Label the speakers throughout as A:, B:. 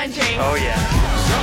A: country.
B: Oh, yeah.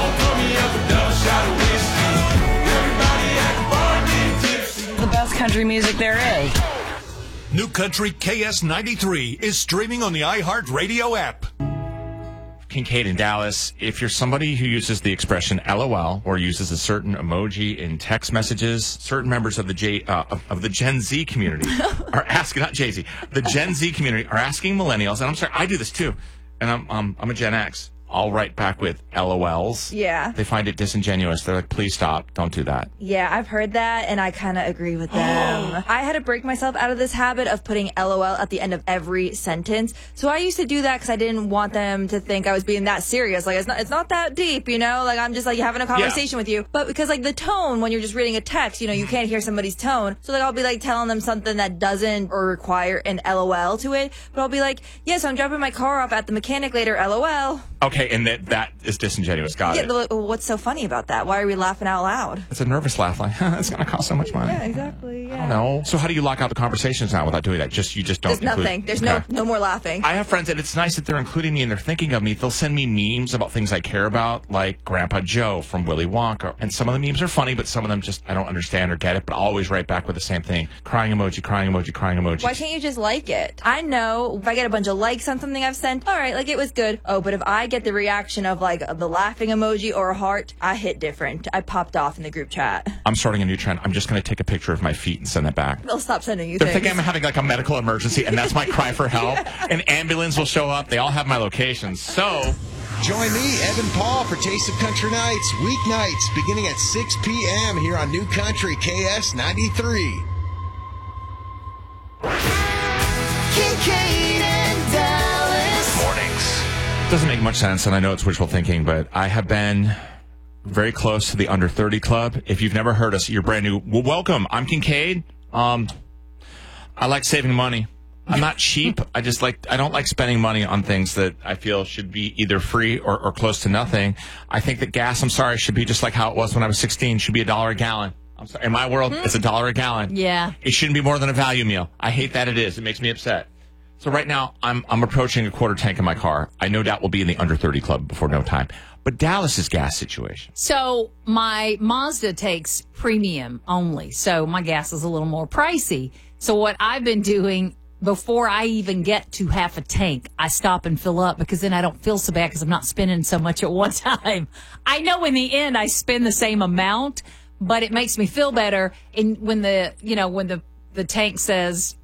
A: The best country music there is.
C: New Country KS93 is streaming on the iHeartRadio app.
D: Kincaid in Dallas, if you're somebody who uses the expression LOL or uses a certain emoji in text messages, certain members of the Gen Z community are asking, not Jay-Z, the Gen Z community are asking millennials, and I'm sorry, I do this too, and I'm a Gen X. I'll write back with LOLs.
E: Yeah.
D: They find it disingenuous. They're like, please stop. Don't do that.
E: Yeah, I've heard that, and I kind of agree with them. I had to break myself out of this habit of putting LOL at the end of every sentence. So I used to do that because I didn't want them to think I was being that serious. Like, it's not that deep, you know? Like, I'm just, like, having a conversation with you. But because, like, the tone, when you're just reading a text, you know, you can't hear somebody's tone. So, like, I'll be, like, telling them something that doesn't or require an LOL to it. But I'll be like, yes, I'm dropping my car off at the mechanic later, LOL.
D: Okay, and that is disingenuous. Got it.
E: Yeah, what's so funny about that? Why are we laughing out loud?
D: It's a nervous laugh, like, it's going to cost so much money.
E: Yeah, exactly. Yeah.
D: I don't know. So how do you lock out the conversations now without doing that? You just don't
E: There's nothing. There's no more laughing.
D: I have friends, and it's nice that they're including me and they're thinking of me. They'll send me memes about things I care about, like Grandpa Joe from Willy Wonka. And some of the memes are funny, but some of them just I don't understand or get it. But I'll always write back with the same thing. Crying emoji, crying emoji, crying emoji.
E: Why can't you just like it? I know if I get a bunch of likes on something I've sent, all right, like it was good. Oh, but if I get the reaction of like the laughing emoji or a heart, I hit different. I popped off in the group chat.
D: I'm starting a new trend. I'm just going to take a picture of my feet and send it back.
E: They'll stop sending you
D: They're
E: things.
D: thinking I'm having like a medical emergency, and that's my cry for help. Yeah. An ambulance will show up. They all have my locations. So
F: join me, Evan Paul, for Taste of Country Nights, weeknights, beginning at 6 p.m. here on New Country KS93.
G: Kincaid and Dallas.
D: Mornings. Doesn't make much sense, and I know it's wishful thinking, but I have been very close to the Under 30 Club. If you've never heard us, you're brand new. Well, welcome. I'm Kincaid. I like saving money. I'm not cheap. I don't like spending money on things that I feel should be either free or close to nothing. I think that gas, I'm sorry, should be just like how it was when I was 16, should be $1 a gallon. I'm sorry. In my world, it's $1 a gallon.
A: Yeah.
D: It shouldn't be more than a value meal. I hate that it is. It makes me upset. So right now, I'm approaching a quarter tank in my car. I no doubt will be in the Under 30 Club before no time. But Dallas's gas situation.
A: So my Mazda takes premium only, so my gas is a little more pricey. So what I've been doing before I even get to half a tank, I stop and fill up because then I don't feel so bad because I'm not spending so much at one time. I know in the end I spend the same amount, but it makes me feel better. And when the tank says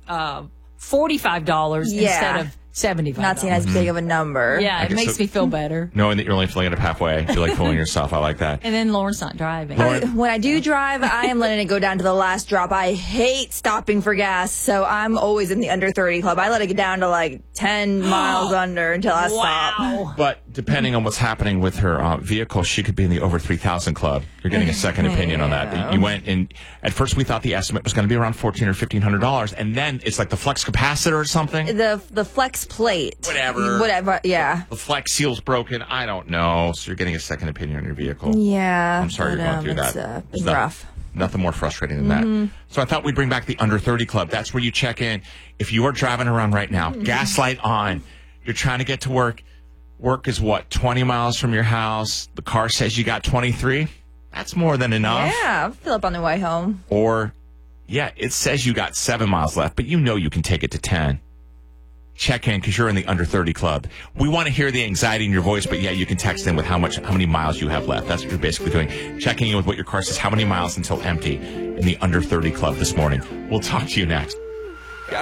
A: $45 instead of $75.
E: Not seeing as big of a number.
A: Yeah, it makes me feel better.
D: Knowing that you're only filling it up halfway. You're like fooling yourself. I like that.
A: And then Lauren's not driving.
E: When I do drive, I am letting it go down to the last drop. I hate stopping for gas, so I'm always in the Under 30 Club. I let it get down to like 10 miles under until I stop.
D: But depending on what's happening with her vehicle, she could be in the over 3,000 Club. You're getting a second opinion on that. You went and at first we thought the estimate was going to be around $1,400 or $1,500, and then it's like the flex capacitor or something.
E: The flex plate. Whatever, yeah.
D: The flex seal's broken. I don't know. So you're getting a second opinion on your vehicle.
E: Yeah.
D: I'm sorry you're going through that.
E: It's rough.
D: Nothing more frustrating than that. So I thought we'd bring back the Under 30 Club. That's where you check in. If you are driving around right now, gaslight on, you're trying to get to work. Work is what, 20 miles from your house? The car says you got 23? That's more than enough.
E: Yeah, I'll fill up on the way home.
D: Or, yeah, it says you got 7 miles left, but you know you can take it to 10. Check in because you're in the Under 30 Club. We want to hear the anxiety in your voice, but yeah, you can text in with how many miles you have left. That's what you're basically doing. Checking in with what your car says, how many miles until empty in the Under 30 Club this morning. We'll talk to you next.